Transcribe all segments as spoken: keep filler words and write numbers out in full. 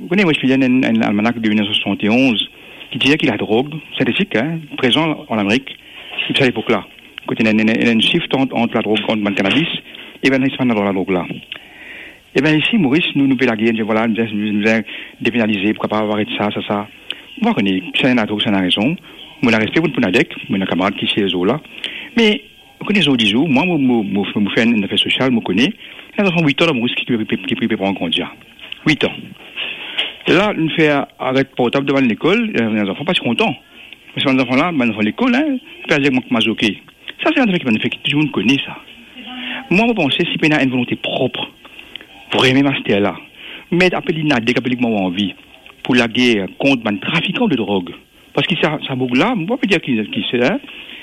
vous connaissez, moi, je suis un, un almanach de dix-neuf cent soixante et onze qui disait que la drogue synthétique, hein, présente en Amérique, depuis à l'époque-là. Côté, il y a un shift entre, entre la drogue, entre le cannabis, et bien, il se passe dans la drogue-là. Et bien, ici, Maurice, nous, nous, pélaguer, nous, voilà, nous, nous, nous, dépénalisé, pourquoi pas avoir ça, ça, ça. Moi, je connais, c'est la drogue, c'est la raison. Moi, je respecte pour Nadek, mon camarade qui est les là. Mais, vous connaissez les jours, moi, je me fais une affaire sociale, je connais. Il y a huit ans, Maurice, qui peut prendre un conduire. huit ans. Et là, on fait arrêt portable devant l'école, les enfants pas si contents. Parce que les enfants là, les enfants à l'école, hein, ils peuvent mazoquer. Ça, c'est un truc que tout le monde connaît, ça. Moi, je pense que si on a une volonté propre, vraiment, master là, mettre appelé Nadek, appelé moi envie, pour la guerre contre les trafiquants de drogue. Parce que ça, ça bouge là, on peut dire qu'il c'est là,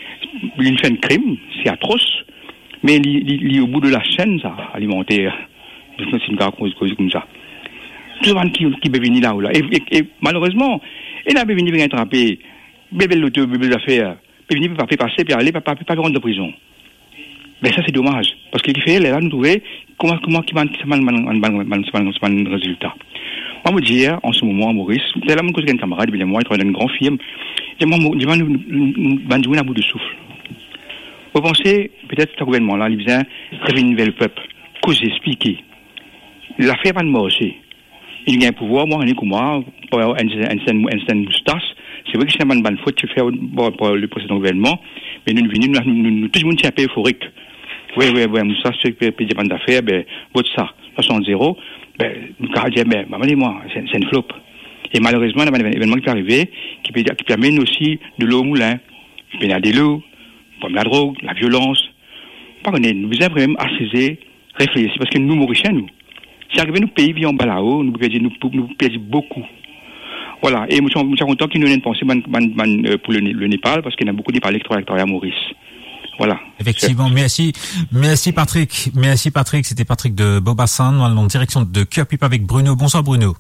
il fait un crime, c'est atroce, mais il est au bout de la chaîne, ça, alimentaire. C'est une cause comme ça. Tout le monde qui, qui peut venir là ou là. Et, et, et malheureusement, il a venu venir attraper, bébé l'auto, bébé l'affaire, peut venir pas passer, puis aller, pas pas pas rentrer de prison. Mais ça c'est dommage, parce qu'il fait là nous trouver comment comment qui man man man man man résultat. Moi me dire en ce moment Maurice, c'est là mon cousin camarade, bien moi, il travaille dans une grande firme. Et moi je vais nous nous jouer à bout de souffle. Vous pensez peut-être ce gouvernement là, il vient prévenir le peuple, cause expliquer. L'affaire va ne marcher. Il y a un pouvoir, moi, on est comme moi, pour un certain moustache. C'est vrai que c'est une bonne faute de faire pour le précédent gouvernement, mais nous venons, nous, nous, tout le monde tient un peu euphorique. Oui, oui, oui, moustache, c'est une bonne affaire, ben, vote ça, soixante zéro, ben, nous, on dit, ben, moi, c'est, c'est une flop. Et malheureusement, il y a un événement qui peut arriver, qui peut, qui peut amener aussi de l'eau au moulin. Il peut y avoir de l'eau, comme la drogue, la violence. Par contre, nous devons vraiment assaisir, réfléchir, parce que nous, Mauriciens, nous, si arrivé nous pays vivons en bas là-haut, nous perdons nous perdons beaucoup. Voilà. Et nous sommes contents qu'ils nous aient pensé pour le, le Népal, parce qu'il y a beaucoup de Népalais qui travaillent à Maurice. Voilà. Effectivement. C'est... Merci. Merci Patrick. Merci Patrick. C'était Patrick de Bobassan, en direction de Cup avec Bruno. Bonsoir Bruno.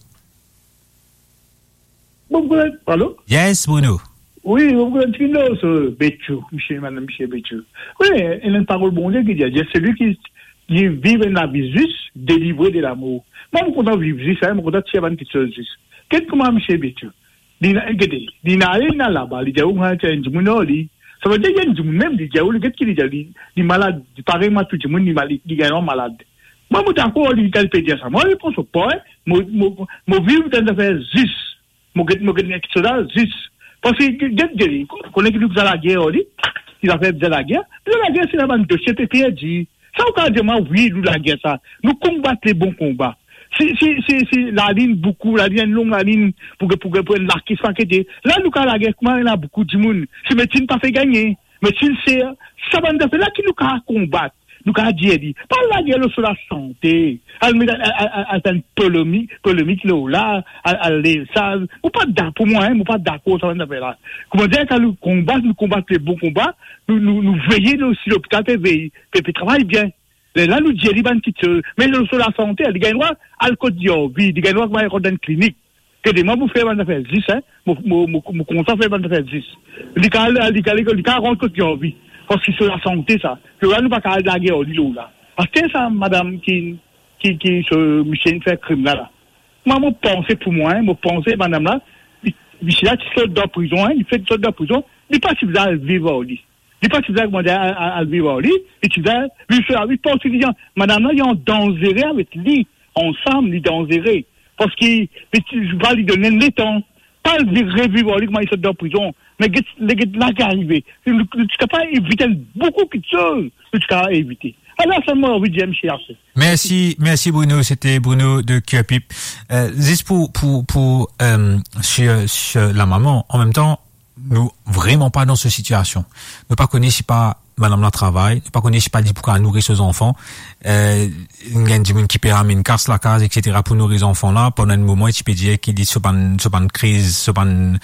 Bonjour. Allô? Yes, Bruno. Oui, vous pouvez dire, ce Béchou, monsieur, madame, monsieur Béchou. Oui, il y a une parole bon Dieu qui dit, c'est lui qui, qui vit la vie juste, délivré de l'amour. Moi, je suis content de vivre juste, je suis content de faire une petite chose juste. Qu'est-ce que moi, monsieur Béchou? Il y a un là-bas, il y a un gens, ça veut dire qu'il y a un gens, même, il y a un gens qui dit, il malade, pareillement, tout le monde, il y a un malade. Moi, je suis d'accord, il y a un dire ça. Moi, je pense pas, je vivre dans une affaire juste. Je vis dans une juste. Parce que, je connais que nous avons la guerre, il a fait de la guerre. La guerre, c'est un dossier perdu. Ça, on dit, oui, nous, la guerre, ça. Nous combattons les bons combats. C'est, c'est, c'est, c'est la ligne beaucoup, la ligne longue, la ligne pour que, pour que, pour l'arc s'enquêter. Là, nous, quand la guerre, comment il y a beaucoup de monde. Si médecine pas fait gagner. Médecine, c'est, ça va nous faire là qui nous combattre. Nous, quand dire, dit, pas la guerre sur la santé. Elle met à une polémique, polémique, là, elle, ça, ou pas d'accord, pour moi, hein, ou pas d'accord, ça va nous faire là. Comment dire, quand nous combattons, nous combattons les bons combats, nous, nous, nous veillons aussi l'hôpital, puis veiller, puis travaille bien. Là, nous disons, il y a une petite chose. Mais sur la santé, il y a une droit à le code d'envie, il y a une droit à dans une clinique. Que des moi, vous faites une affaire dix, hein, mon constat fait une affaire dix. Il y a un code d'envie. Parce que sur la santé, ça. Que là, nous pas qu'à la guerre, là. Parce que ça, madame, qui, qui, qui, ce Michel fait crime là, là. Moi, je pense pour moi, je pense, madame là, Michel là, qui sort de la prison, hein, il fait sortir de la prison, il n'est pas si vous allez vivre au lit. Il n'est pas si vous allez demander à vivre au lit, et tu vas, lui, faire, il pense que madame là, il est en danger avec lui, ensemble, il est danger. Parce qu'il, je vais lui donner le temps. Pas le revivre au lit, comment il sort de la prison. Mais les gars là qui arrivent, tu ne peux pas éviter beaucoup de choses que tu peux éviter. Alors, ça m'a envie de dire, M. Arce. Merci, merci Bruno. C'était Bruno de Cuapip. Euh, juste pour, pour, pour, euh, sur, sur la maman, en même temps, nous, vraiment pas dans cette situation. Nous pas connaissons pas madame la travail, nous pas connaissons pas dit pourquoi nourrir ses enfants, euh, il y a des gens qui payent une casse la case, et cetera pour nourrir les enfants là, pendant un moment, il peut dire qu'il dit ce ban, ce ban crise, ce ban,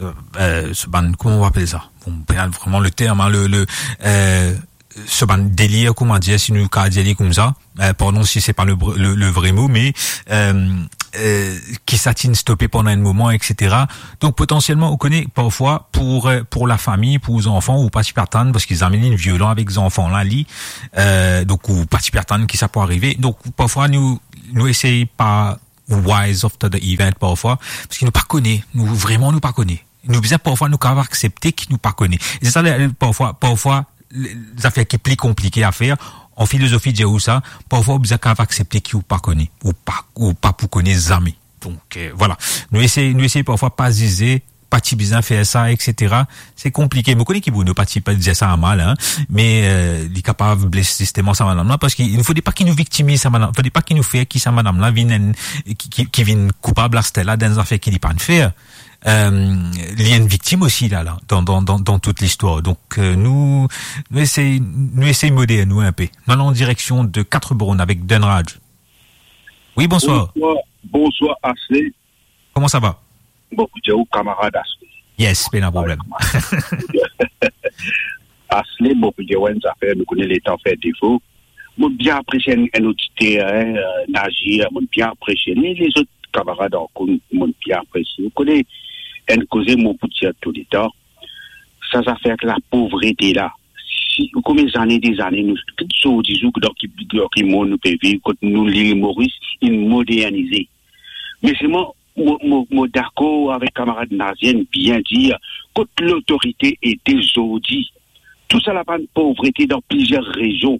euh, ce ban, comment on appelle ça? Bon, vraiment le terme, hein, le, le, euh, ce ban délire, comment dire, si nous cas délire comme ça, euh, pardon si c'est pas le, le, le vrai mot, mais, euh, Euh, qui s'attine stopper pendant un moment, et cetera. Donc potentiellement, on connaît parfois pour pour la famille, pour les enfants, ou pas si pertinent parce qu'ils amènent une violence avec les enfants là, lit. Euh, donc ou pas si pertinent qui ça peut arriver. Donc parfois nous nous essayons pas wise after the event parfois, parce qu'il nous pas connaît, nous vraiment nous pas connaît. Nous besoin parfois nous capable accepter qu'il nous pas connaît. Et c'est ça parfois parfois les affaires qui plus compliquées à faire. En philosophie de ça, parfois vous avez accepter qu'il ou pas connaît ou pas ou pas pour connaître amis. Donc euh, voilà, nous essayons nous essayons parfois pas ziser, pas ti besoin faire ça, et cetera. C'est compliqué. Je connais qui vous ne pas pas dire ça à mal, hein, mais euh, il est capable de blesser systématiquement ça madame là parce qu'il ne faut pas qu'il nous victimise ça madame, il faut pas qu'il nous fait qui ça madame là vienne qui qui, qui vienne coupable à Stella dans des affaires qu'il n'est pas de faire. Euh, il y a une victime aussi là, là dans dans dans, dans toute l'histoire. Donc euh, nous nous essayons nous essayons modérer nous un peu. Nous allons en direction de Quatre-Bornes avec Dunraj. Oui, bonsoir. Bonsoir, bonsoir Ashley. Comment ça va? Bon, je suis camarade Ashley. Yes, pas de problème. Ashley, bon, je suis ça fait, nous connaissons les temps fait défaut. Moi bien apprécié un auditeur, hein, Nagir, moi bien apprécié les autres camarades encore, moi bien apprécié. Vous connaissez un cause mon petit tout le temps. Ça ça fait que la pauvreté là. Si combien d'années des années nous tous disons que dans qui qui monde nous peut vivre quand nous l'île Maurice, il moderniser. Mais c'est moi moi d'accord avec camarade Nazien bien dire que l'autorité était aujourd'hui. Tout ça la panne pauvreté dans plusieurs régions.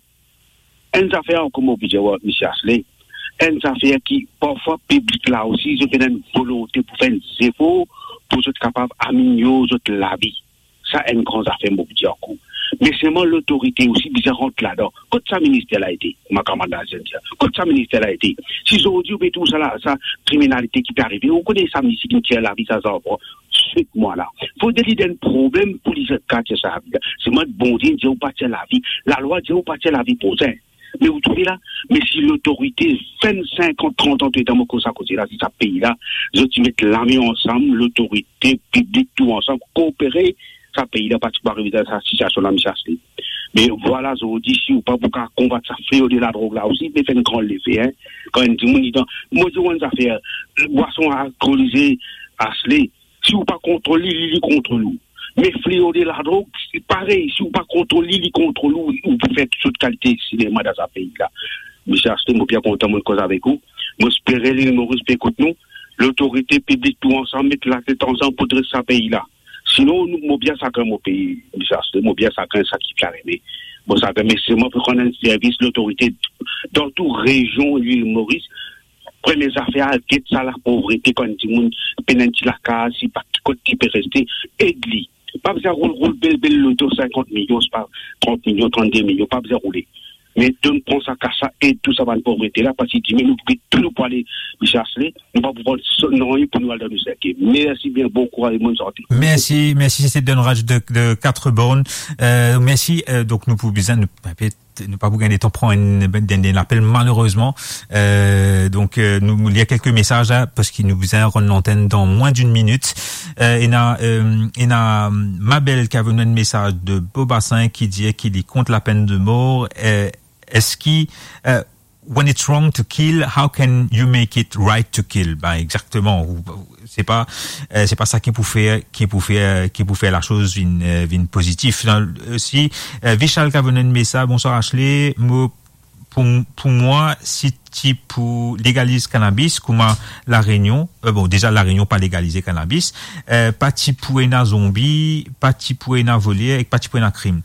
Une affaire comme au budget M. Ashley. Une affaire qui parfois public là aussi je fais une volonté pour faire des efforts pour être capable d'améliorer la vie. Ça une grande affaire mon budget encore. Mais c'est moi l'autorité aussi bizarre rentre là-dedans. Quand ça ministère a été, ma camarade quand ça ministère a été, si aujourd'hui on tout ça là, ça criminalité qui peut arriver, on connaît ça ici qui tient la vie, ça ça va. Suite-moi là. Faut décider d'un problème pour les quartiers ça. C'est moi bon Dieu dit on pas la vie. La loi dit on pas la vie pour ça. Mais vous trouvez là, mais si l'autorité vingt-cinq, trente ans dans mon cause à côté là, si ça pays là, je tu mettre l'armée ensemble, l'autorité publique tout ensemble, coopérer, ça pays là, pas arriver dans cette situation là, monsieur Ashley. Mais voilà, je vous dis, si ou pas pour combattre ça fléau de la drogue là aussi, mais fait un grand effet, hein. Quand on dit, mon dit, moi, je vois une affaire, boisson alcoolisée, Ashley, si ou pas contrôler, il est contre nous. Mais fléau de la drogue, c'est pareil. Si vous pas contrôler, il contrôle nous, vous faites toute qualité de cinéma dans ce pays-là. Monsieur Ashley, moi bien content de cause avec vous. Moi j'espère l'île Maurice peut écouter nous. L'autorité publique tout ensemble mettre la tête ensemble pour dresser ce pays-là. Sinon, nous, moi bien sacré mon pays, monsieur Ashley, moi bien sacré ça qui peut arriver. Bon ça mais c'est moi pour prendre un service, l'autorité dans toute région l'île Maurice. Premières affaires, qu'est ça la pauvreté quand tout le monde pénalty la case, si pas qui peut rester aide-lui. Pas besoin de rouler belle belle l'auto cinquante millions, pas trente millions, trente-deux millions, pas besoin de rouler. Mais donne prend ça casse et tout ça va de pauvreté là parce qu'il dit mais nous tout nous pour aller chercher, nous pas pouvoir non pour nous aller dans le cercle. Merci bien, bon courage et bonne santé. Merci, merci c'est Dunraj de de Quatre-Bornes. Euh merci euh, donc nous pouvons besoin de ne pas vous gagner temps prendre un appel malheureusement euh, donc euh, nous il y a quelques messages hein, parce qu'il nous besoin rendre l'antenne dans moins d'une minute euh, et na euh, et na Mabel qui a venu un message de Bobassin qui dit qu'il est contre la peine de mort euh, est-ce qu'il euh, when it's wrong to kill, how can you make it right to kill? Ben exactement. C'est pas, euh, c'est pas ça qui peut faire, qui peut faire, qui peut faire la chose une, une positive. Si euh, Vichal qui a venu un message, bonsoir Ashley, moi, pour pour moi, si tu pour légaliser cannabis, comme la Réunion, euh, bon déjà la Réunion pas légaliser cannabis, euh, pas ti pour un zombie, pas ti pour un voler, et pas ti pour un crime.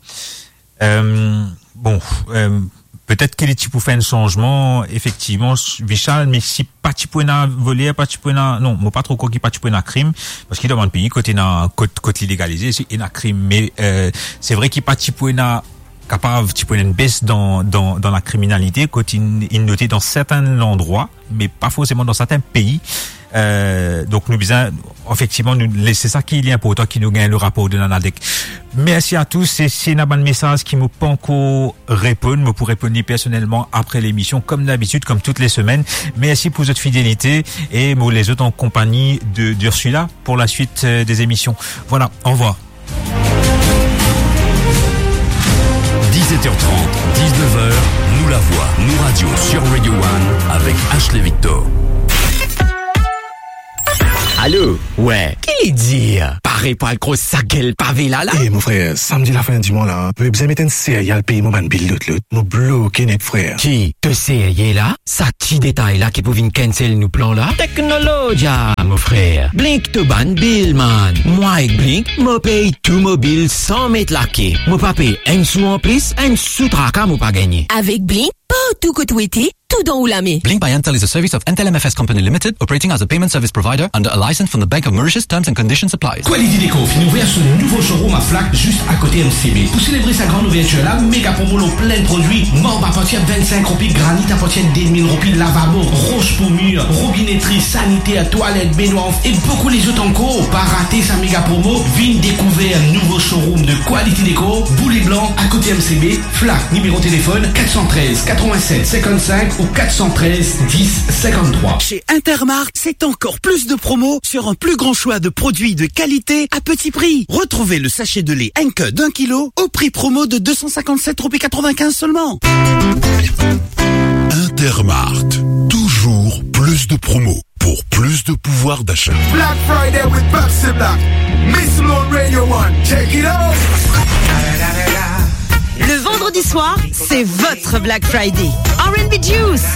Euh, bon. Euh, Peut-être qu'il est pour faire un changement, effectivement, Vichal, mais si pas tu peux na voler, pas tu peux na, non, moi pas trop quoi qui pas tu peux na crime, parce qu'il demande pays côté na, côté, côté légalisé, c'est na crime, mais, euh, c'est vrai qu'il pas tu peux na, capable, tu peux une baisse dans, dans, dans la criminalité, côté il noté dans certains endroits, mais pas forcément dans certains pays. Euh, donc nous besoin effectivement nous c'est ça qui est important qui nous gagne le rapport de Nanadek. Merci à tous, c'est c'est un bon message qui me pas encore répondre, me pour répondre personnellement après l'émission comme d'habitude comme toutes les semaines. Merci pour votre fidélité et pour les autres en compagnie de d'Ursula pour la suite des émissions. Voilà, au revoir. dix-sept heures trente, dix-neuf heures, nous la voix, nous radio sur Radio One avec Ashley Victor. Allô? Ouais. Qui dit? Paré pour le gros saguel pavé là là. Eh, mon frère, samedi la fin du mois là, vous avez mettre une série à le pays, mon ban bill l'autre l'autre. Mon bloqué net, frère. Qui? Te série là? Ça petit détail là qui pouvait cancel nous plan là? Technologia, mon frère. Blink te ban bill, man. Moi avec Blink, moi paye tout mobile sans mettre la quai. Moi pas paye un sou en plus, un sou traka, moi pas gagné. Avec Blink, pas tout que tu étais, tout dans ou la main. Blink by Entel is a service of Entel M F S Company Limited, operating as a payment service provider under a license from the Bank of Mauritius. Terms and conditions apply. Quality Déco finit ouvert sur le nouveau showroom à Flac, juste à côté M C B. Pour célébrer sa grande ouverture là, méga promo l'eau plein de produits. Morbe à partir de vingt-cinq roupies, granit à partir de dix mille roupies, lavabo, roche pour mur, robinetterie, sanitaire, toilette, baignoire et beaucoup les autres encore. Pas rater sa méga promo, viens découvrir un nouveau showroom de Quality Déco, Boulet Blanc à côté M C B, Flac, numéro de téléphone quatre cent treize quatre-vingt-sept cinquante-cinq ou quatre cent treize dix cinquante-trois. Chez Intermarkt, c'est encore plus de promos sur un plus grand choix de produits de qualité à petit prix. Retrouvez le sachet de lait Henke d'un kilo au prix promo de deux cent cinquante-sept roupies quatre-vingt-quinze seulement. Intermarkt, toujours plus de promos pour plus de pouvoir d'achat. Black Friday with Pepsi Black. Miss Moon Radio One, check it out. Le vendredi soir, c'est votre Black Friday. R and B Juice,